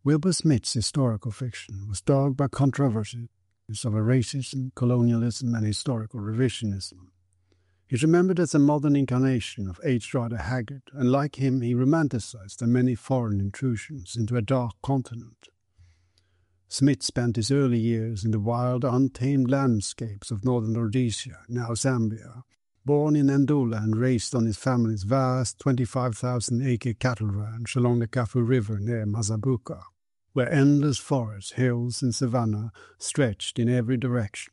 Wilbur Smith's historical fiction was dogged by controversies of racism, colonialism, and historical revisionism. He's remembered as a modern incarnation of H. Rider Haggard, and like him, he romanticized the many foreign intrusions into a dark continent. Smith spent his early years in the wild, untamed landscapes of northern Rhodesia, now Zambia. Born in Ndola and raised on his family's vast 25,000-acre cattle ranch along the Kafu River near Mazabuka, where endless forests, hills, and savanna stretched in every direction.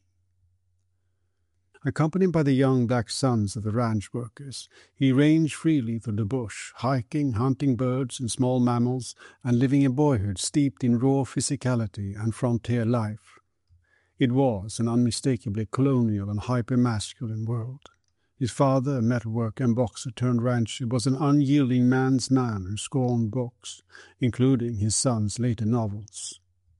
Accompanied by the young black sons of the ranch workers, he ranged freely through the bush, hiking, hunting birds and small mammals, and living a boyhood steeped in raw physicality and frontier life. It was an unmistakably colonial and hyper-masculine world. His father, a metalworker and boxer-turned-rancher, was an unyielding man's man who scorned books, including his son's later novels.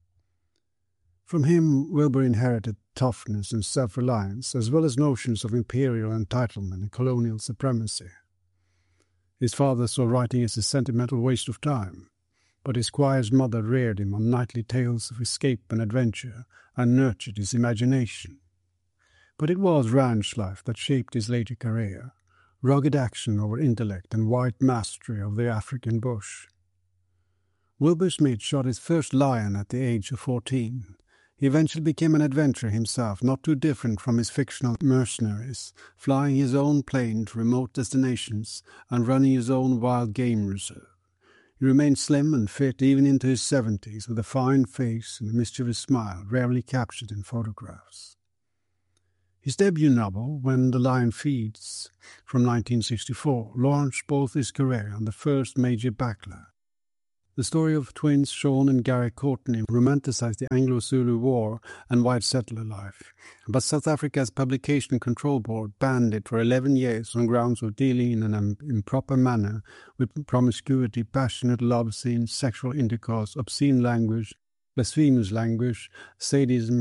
From him, Wilbur inherited toughness and self-reliance, as well as notions of imperial entitlement and colonial supremacy. His father saw writing as a sentimental waste of time, but his quiet mother reared him on nightly tales of escape and adventure and nurtured his imagination. But it was ranch life that shaped his later career, rugged action over intellect and white mastery of the African bush. Wilbur Smith shot his first lion at the age of 14. He eventually became an adventurer himself, not too different from his fictional mercenaries, flying his own plane to remote destinations and running his own wild game reserve. He remained slim and fit even into his 70s, with a fine face and a mischievous smile rarely captured in photographs. His debut novel, When the Lion Feeds, from 1964, launched both his career and the first major backlash. The story of twins Sean and Gary Courtney romanticized the Anglo-Zulu War and white settler life, but South Africa's Publication Control Board banned it for 11 years on grounds of dealing in an improper manner with promiscuity, passionate love scenes, sexual intercourse, obscene language, blasphemous language, sadism,